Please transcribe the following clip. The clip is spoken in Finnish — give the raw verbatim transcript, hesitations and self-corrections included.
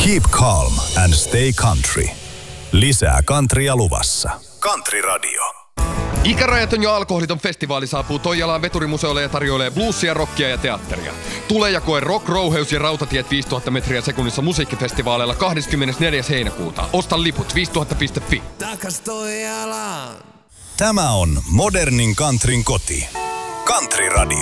Keep calm and stay country. Lisää countrya luvassa. Country Radio. Ikärajaton ja alkoholiton festivaali saapuu Toijalaan veturimuseolle ja tarjoilee bluesia, rockia ja teatteria. Tule ja koe Rock, Rouheus ja Rautatiet viisituhatta metriä sekunnissa musiikkifestivaaleilla kahdeskymmenesneljäs heinäkuuta. Osta liput viisituhatta piste fi. Takas Toijalaan. Tämä on modernin countryn koti. Country Radio.